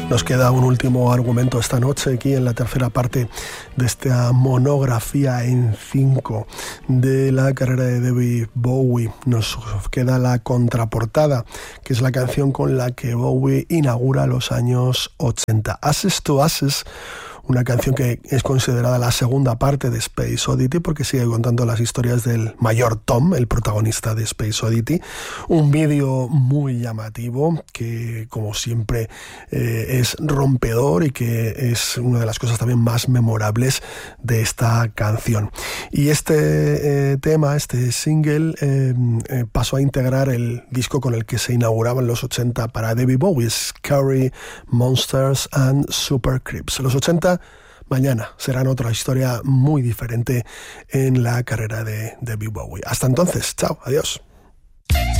Nos queda un último argumento esta noche aquí en la tercera parte de esta monografía en 5 de la carrera de David Bowie. Nos queda la contraportada, que es la canción con la que Bowie inaugura los años 80. Ashes to Ashes, una canción que es considerada la segunda parte de Space Oddity porque sigue contando las historias del mayor Tom, el protagonista de Space Oddity. Un vídeo muy llamativo que, como siempre, es rompedor y que es una de las cosas también más memorables de esta canción. Y este tema, este single, pasó a integrar el disco con el que se inauguraba en los 80 para David Bowie, Scary Monsters and Super Creeps. Los 80 mañana serán otra historia muy diferente en la carrera de David Bowie. Hasta entonces, chao, adiós.